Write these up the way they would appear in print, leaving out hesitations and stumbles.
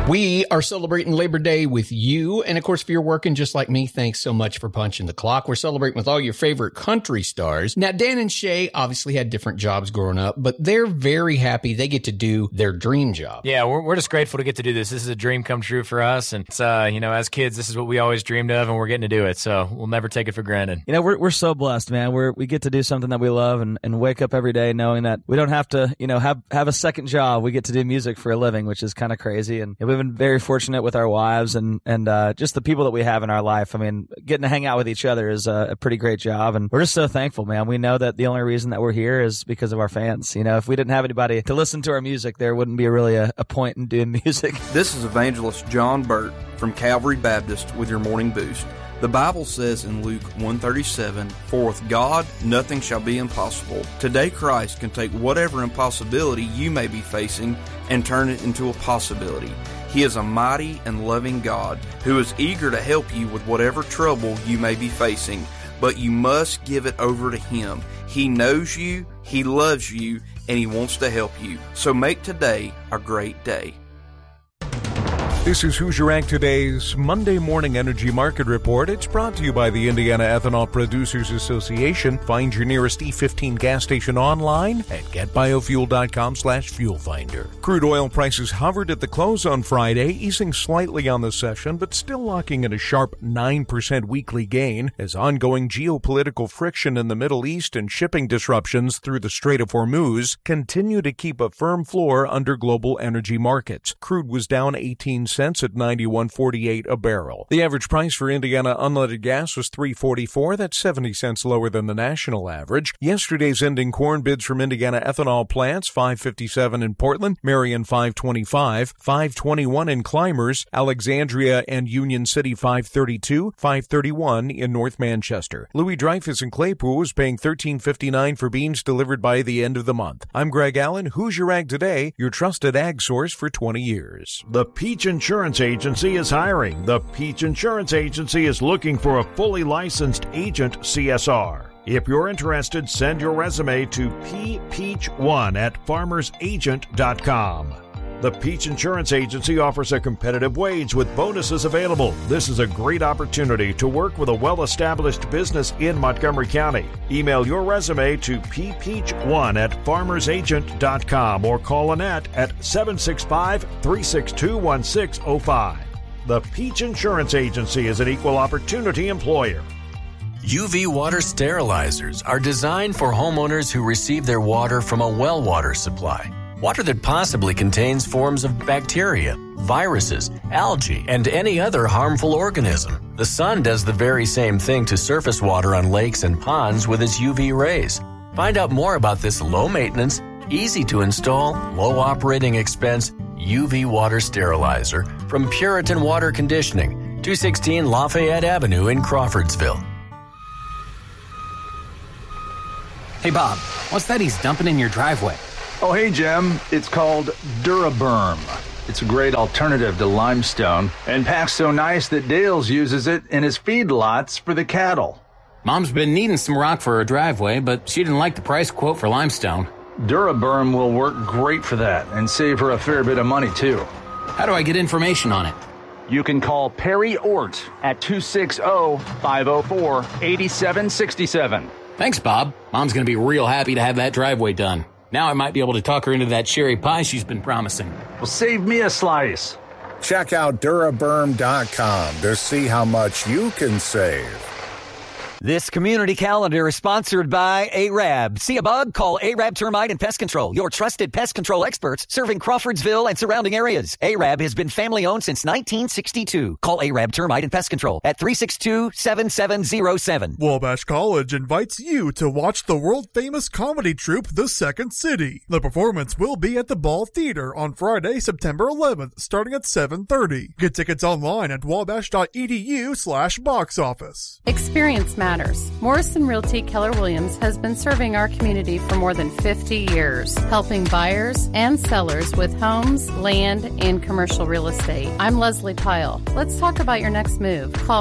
We are celebrating Labor Day with you. And of course, if you're working just like me, thanks so much for punching the clock. We're celebrating with all your favorite country stars. Now, Dan and Shay obviously had different jobs growing up, but they're very happy they get to do their dream job. Yeah, we're just grateful to get to do this. This is a dream come true for us. And it's, as kids, this is what we always dreamed of, and we're getting to do it. So we'll never take it for granted. We're so blessed, man. We get to do something that we love and wake up every day knowing that we don't have to, have a second job. We get to do music for a living, which is kind of crazy. And we've been very fortunate with our wives and just the people that we have in our life. I mean, getting to hang out with each other is a pretty great job, and we're just so thankful, man. We know that the only reason that we're here is because of our fans. If we didn't have anybody to listen to our music, there wouldn't be really a point in doing music. This is Evangelist John Burt from Calvary Baptist with your morning boost. The Bible says in Luke 1:37, "For with God nothing shall be impossible." Today Christ can take whatever impossibility you may be facing and turn it into a possibility. He is a mighty and loving God who is eager to help you with whatever trouble you may be facing, but you must give it over to Him. He knows you, He loves you, and He wants to help you. So make today a great day. This is Hoosier Ag Today's Monday Morning Energy Market Report. It's brought to you by the Indiana Ethanol Producers Association. Find your nearest E15 gas station online at getbiofuel.com/fuel finder. Crude oil prices hovered at the close on Friday, easing slightly on the session, but still locking in a sharp 9% weekly gain as ongoing geopolitical friction in the Middle East and shipping disruptions through the Strait of Hormuz continue to keep a firm floor under global energy markets. Crude was down 18 cents at $91.48 a barrel. The average price for Indiana unleaded gas was $3.44. That's 70 cents lower than the national average. Yesterday's ending corn bids from Indiana ethanol plants, $5.57 in Portland, Marion $5.25, $5.21 in Clymers, Alexandria and Union City $5.32, $5.31 in North Manchester. Louis Dreyfus in Claypool is paying $13.59 for beans delivered by the end of the month. I'm Greg Allen, Hoosier Ag Today, your trusted ag source for 20 years. The Peach Insurance Agency is hiring. The Peach Insurance Agency is looking for a fully licensed agent CSR. If you're interested, send your resume to ppeach1@farmersagent.com. The Peach Insurance Agency offers a competitive wage with bonuses available. This is a great opportunity to work with a well-established business in Montgomery County. Email your resume to ppeach1@farmersagent.com or call Annette at 765-362-1605. The Peach Insurance Agency is an equal opportunity employer. UV water sterilizers are designed for homeowners who receive their water from a well water supply. Water that possibly contains forms of bacteria, viruses, algae, and any other harmful organism. The sun does the very same thing to surface water on lakes and ponds with its UV rays. Find out more about this low-maintenance, easy-to-install, low-operating expense UV water sterilizer from Puritan Water Conditioning, 216 Lafayette Avenue in Crawfordsville. Hey, Bob, what's that he's dumping in your driveway? Oh, hey, Jim. It's called Duraberm. It's a great alternative to limestone and packs so nice that Dales uses it in his feedlots for the cattle. Mom's been needing some rock for her driveway, but she didn't like the price quote for limestone. Duraberm will work great for that and save her a fair bit of money, too. How do I get information on it? You can call Perry Ort at 260-504-8767. Thanks, Bob. Mom's going to be real happy to have that driveway done. Now I might be able to talk her into that cherry pie she's been promising. Well, save me a slice. Check out Duraberm.com to see how much you can save. This community calendar is sponsored by ARAB. See a bug? Call ARAB Termite and Pest Control, your trusted pest control experts serving Crawfordsville and surrounding areas. ARAB has been family-owned since 1962. Call ARAB Termite and Pest Control at 362-7707. Wabash College invites you to watch the world-famous comedy troupe, The Second City. The performance will be at the Ball Theater on Friday, September 11th, starting at 7:30. Get tickets online at wabash.edu/box office. Experience matters. Morrison Realty Keller Williams has been serving our community for more than 50 years, helping buyers and sellers with homes, land, and commercial real estate. I'm Leslie Pyle. Let's talk about your next move. Call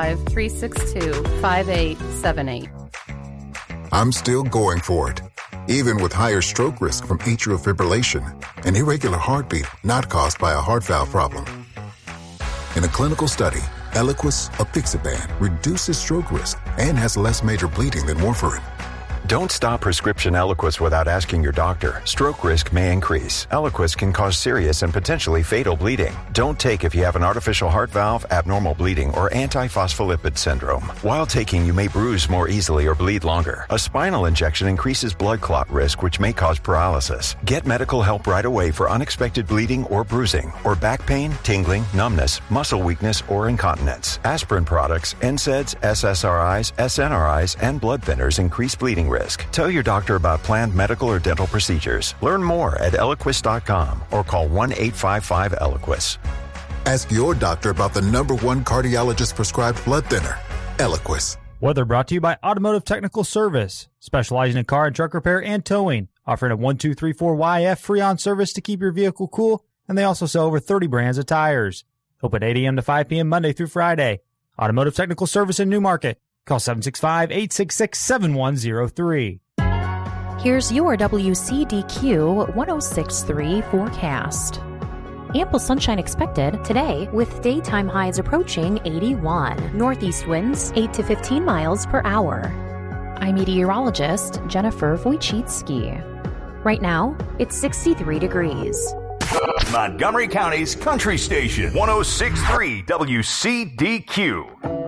765-362-5878. I'm still going for it. even with higher stroke risk from atrial fibrillation, an irregular heartbeat not caused by a heart valve problem. In a clinical study, Eliquis, apixaban, reduces stroke risk and has less major bleeding than warfarin. Don't stop prescription Eliquis without asking your doctor. Stroke risk may increase. Eliquis can cause serious and potentially fatal bleeding. Don't take if you have an artificial heart valve, abnormal bleeding, or antiphospholipid syndrome. While taking, you may bruise more easily or bleed longer. A spinal injection increases blood clot risk, which may cause paralysis. Get medical help right away for unexpected bleeding or bruising, or back pain, tingling, numbness, muscle weakness, or incontinence. Aspirin products, NSAIDs, SSRIs, SNRIs, and blood thinners increase bleeding risk. Tell your doctor about planned medical or dental procedures. Learn more at Eliquis.com or call 1-855-ELIQUIS. Ask your doctor about the #1 cardiologist prescribed blood thinner, Eliquis. Weather brought to you by Automotive Technical Service, specializing in car and truck repair and towing, offering a 1234YF free-on service to keep your vehicle cool, and they also sell over 30 brands of tires. Open 8 a.m. to 5 p.m. Monday through Friday. Automotive Technical Service in Newmarket. Call 765-866-7103. Here's your WCDQ 106.3 forecast. Ample sunshine expected today with daytime highs approaching 81. Northeast winds 8 to 15 miles per hour. I'm meteorologist Jennifer Wojcicki. Right now, it's 63 degrees. Montgomery County's Country Station 106.3 WCDQ.